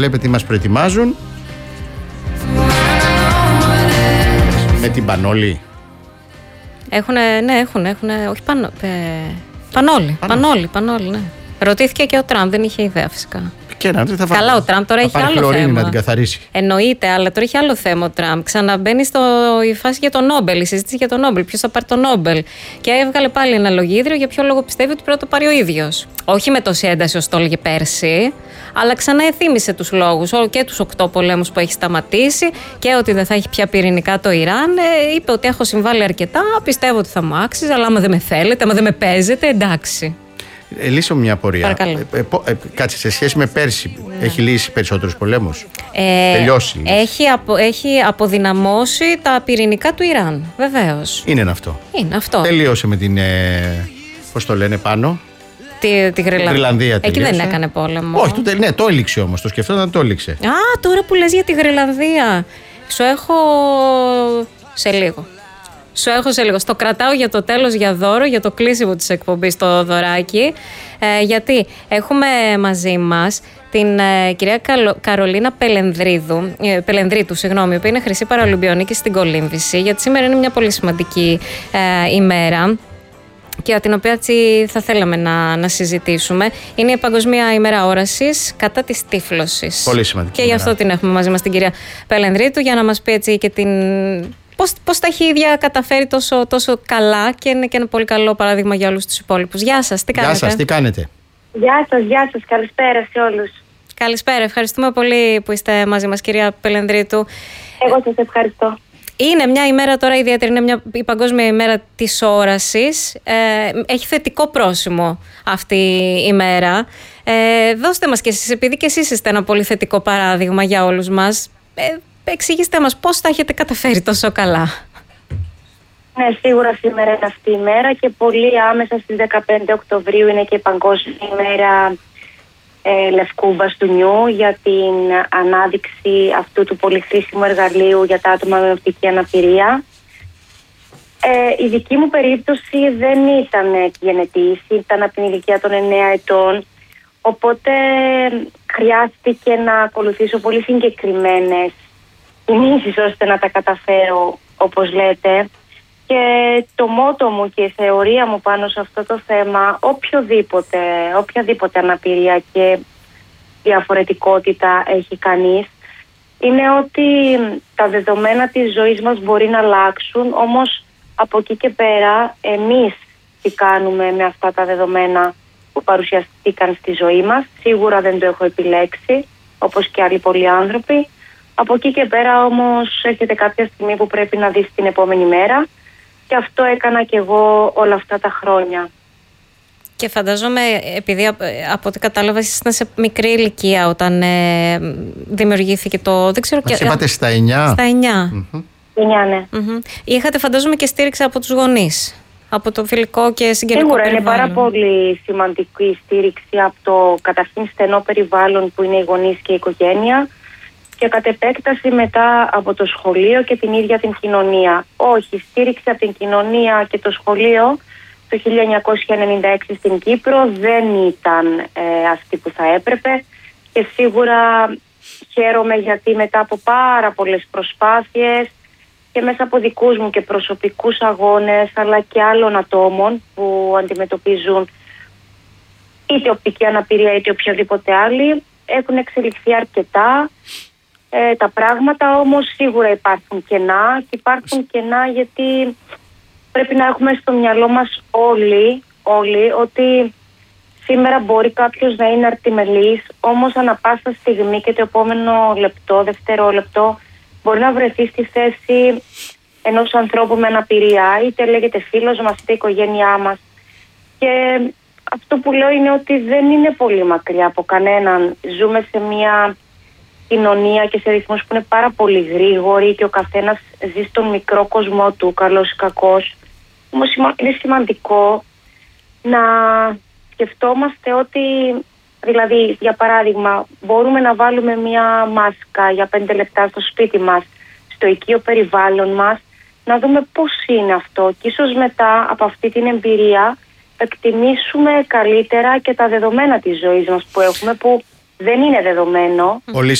Βλέπετε τι μας προετοιμάζουν. Με την Πανόλη. Έχουν. Όχι Πανόλη, ναι. Ρωτήθηκε και ο Τραμπ, δεν είχε ιδέα φυσικά. Καλά, ο Τραμπ τώρα έχει άλλο θέμα. Να την καθαρίσει. Εννοείται, αλλά τώρα έχει άλλο θέμα ο Τραμπ. Ξαναμπαίνει η φάση για τον Νόμπελ, η συζήτηση για τον Νόμπελ. Ποιος θα πάρει τον Νόμπελ. Και έβγαλε πάλι ένα λογίδριο για ποιο λόγο πιστεύει ότι πρέπει να το πάρει ο ίδιος. Όχι με τόση ένταση όσο το έλεγε πέρσι, αλλά ξαναεθύμισε τους λόγους και τους 8 πολέμους που έχει σταματήσει και ότι δεν θα έχει πια πυρηνικά το Ιράν. Είπε ότι έχω συμβάλει αρκετά, πιστεύω ότι θα μου άξιζε, αλλά άμα δεν με θέλετε, άμα δεν με παίζετε, εντάξει. Λύσω μια απορία. Κάτσε, σε σχέση με πέρσι, έχει λύσει περισσότερους πολέμους? Τελειώσει? Έχει αποδυναμώσει τα πυρηνικά του Ιράν, βεβαίως. Είναι αυτό. Τελείωσε με την. Πώς το λένε πάνω? Τη Γρυλανδία. Εκεί δεν έκανε πόλεμο. Όχι, το έληξε όμως. Το σκεφτόταν να το έληξε. Τώρα που λες για τη Γρυλανδία, σου έχω σε λίγο. Στο κρατάω για το τέλος, για δώρο, για το κλείσιμο της εκπομπής, το δωράκι. Γιατί έχουμε μαζί μας την κυρία Καρολίνα Πελενδρίτου, η οποία είναι χρυσή παραολυμπιονίκη στην κολύμβηση. Γιατί σήμερα είναι μια πολύ σημαντική ημέρα και την οποία έτσι θα θέλαμε να συζητήσουμε. Είναι η Παγκοσμία ημέρα όρασης κατά της τύφλωσης. Πολύ σημαντική. Και γι' αυτό την έχουμε μαζί μας την κυρία Πελενδρίτου, για να μας πει έτσι και πώς τα έχει η ίδια καταφέρει τόσο καλά και είναι και ένα πολύ καλό παράδειγμα για όλους τους υπόλοιπους. Γεια σας, τι κάνετε? Γεια σας, τι κάνετε? Γεια σας, καλησπέρα σε όλους. Καλησπέρα, ευχαριστούμε πολύ που είστε μαζί μας, κυρία Πελενδρίτου. Εγώ σας ευχαριστώ. Είναι μια ημέρα τώρα ιδιαίτερη, είναι η Παγκόσμια ημέρα της όρασης. Έχει θετικό πρόσημο αυτή η ημέρα. Δώστε μας και εσείς, επειδή και εσείς είστε ένα πολύ θετικό παράδειγμα για όλους μας, εξηγήστε μας πώς τα έχετε καταφέρει τόσο καλά. Ναι, σίγουρα σήμερα είναι αυτή η μέρα και πολύ άμεσα στις 15 Οκτωβρίου είναι και η Παγκόσμια ημέρα λευκού μπαστούνιου για την ανάδειξη αυτού του πολύ χρήσιμου εργαλείου για τα άτομα με οπτική αναπηρία. Η δική μου περίπτωση δεν ήταν γενετής, ήταν από την ηλικία των 9 ετών, οπότε χρειάστηκε να ακολουθήσω πολύ συγκεκριμένες κινήσεις ώστε να τα καταφέρω, όπως λέτε. Και το μότο μου και η θεωρία μου πάνω σε αυτό το θέμα, οποιαδήποτε αναπηρία και διαφορετικότητα έχει κανείς, είναι ότι τα δεδομένα της ζωής μας μπορεί να αλλάξουν, όμως από εκεί και πέρα εμείς τι κάνουμε με αυτά τα δεδομένα που παρουσιαστήκαν στη ζωή μας. Σίγουρα δεν το έχω επιλέξει, όπως και άλλοι πολλοί άνθρωποι. Από εκεί και πέρα όμως έρχεται κάποια στιγμή που πρέπει να δεις την επόμενη μέρα. Και αυτό έκανα και εγώ όλα αυτά τα χρόνια. Και φαντάζομαι, επειδή από ό,τι κατάλαβα, εσείς ήταν σε μικρή ηλικία όταν δημιουργήθηκε το. Δεν ξέρω. Μας είπατε στα 9. Στα 9. Mm-hmm. 9, ναι. Mm-hmm. Είχατε, φαντάζομαι, και στήριξη από τους γονείς, από το φιλικό και συγγενικό περιβάλλον. Σίγουρα είναι πάρα πολύ σημαντική η στήριξη από το καταρχήν στενό περιβάλλον που είναι οι γονείς και η οικογένεια. Και κατ' επέκταση μετά από το σχολείο και την ίδια την κοινωνία. Όχι, στήριξη από την κοινωνία και το σχολείο το 1996 στην Κύπρο δεν ήταν αυτή που θα έπρεπε. Και σίγουρα χαίρομαι γιατί μετά από πάρα πολλές προσπάθειες και μέσα από δικούς μου και προσωπικούς αγώνες, αλλά και άλλων ατόμων που αντιμετωπίζουν είτε οπτική αναπηρία είτε οποιαδήποτε άλλη, έχουν εξελιχθεί αρκετά. Τα πράγματα, όμως σίγουρα υπάρχουν κενά και υπάρχουν κενά γιατί πρέπει να έχουμε στο μυαλό μας όλοι ότι σήμερα μπορεί κάποιος να είναι αρτιμελής, όμως ανά πάσα στιγμή και το επόμενο λεπτό, δευτερόλεπτο μπορεί να βρεθεί στη θέση ενός ανθρώπου με αναπηρία, είτε λέγεται φίλος μας είτε οικογένειά μας. Και αυτό που λέω είναι ότι δεν είναι πολύ μακριά από κανέναν. Ζούμε σε μια κοινωνία και σε ρυθμούς που είναι πάρα πολύ γρήγοροι και ο καθένας ζει στον μικρό κοσμό του, καλός ή κακός. Όμως είναι σημαντικό να σκεφτόμαστε ότι, δηλαδή, για παράδειγμα, μπορούμε να βάλουμε μια μάσκα για 5 λεπτά στο σπίτι μας, στο οικείο περιβάλλον μας, να δούμε πώς είναι αυτό και ίσως μετά από αυτή την εμπειρία εκτιμήσουμε καλύτερα και τα δεδομένα της ζωής μας που έχουμε, που δεν είναι δεδομένο. Πολύ